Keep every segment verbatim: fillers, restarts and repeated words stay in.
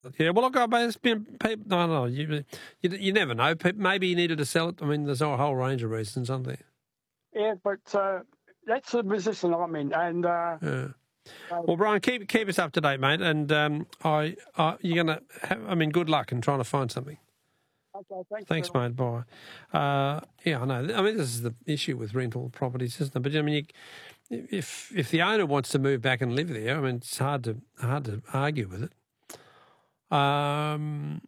Yeah, well, look, I mean, it's been people. No, no, you, you you never know. Maybe he needed to sell it. I mean, there's a whole range of reasons, aren't there? Yeah, but uh, that's the position I'm in, and uh, yeah. Well, Brian, keep keep us up to date, mate. And um, I, I, you're gonna. Have, I mean, good luck in trying to find something. Okay, thanks. Thanks, mate. Bye. Uh, yeah, I know. I mean, this is the issue with rental properties, isn't it? But I mean, you, if if the owner wants to move back and live there, I mean, it's hard to hard to argue with it. Um,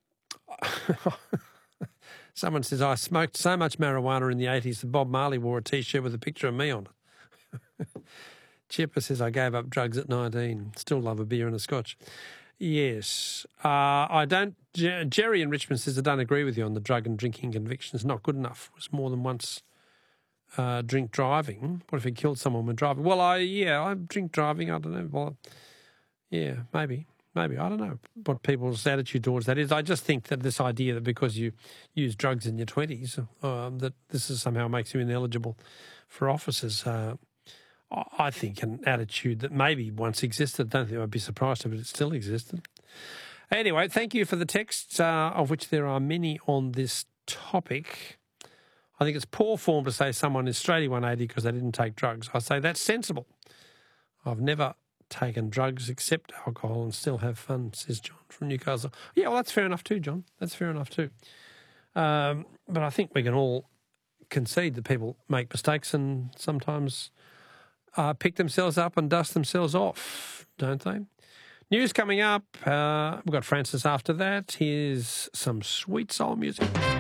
someone says, I smoked so much marijuana in the eighties that Bob Marley wore a T-shirt with a picture of me on it. Chipper says, I gave up drugs at nineteen, still love a beer and a scotch. Yes. Uh, I don't... Jerry in Richmond says, I don't agree with you on the drug and drinking conviction. It's not good enough. It was more than once uh, drink driving. What if he killed someone when driving? Well, I yeah, I drink driving. I don't know. Well, yeah, maybe. Maybe. I don't know what people's attitude towards that is. I just think that this idea that because you use drugs in your twenties, um, that this is somehow makes you ineligible for offices, uh, I think an attitude that maybe once existed. I don't think I'd be surprised if it still existed. Anyway, thank you for the texts, uh, of which there are many on this topic. I think it's poor form to say someone is straight one eighty because they didn't take drugs. I say that's sensible. I've never taken drugs except alcohol and still have fun, says John from Newcastle. Yeah, well, that's fair enough too, John. That's fair enough too. Um, but I think we can all concede that people make mistakes and sometimes uh, pick themselves up and dust themselves off, don't they? News coming up. Uh, we've got Francis after that. Here's some sweet soul music.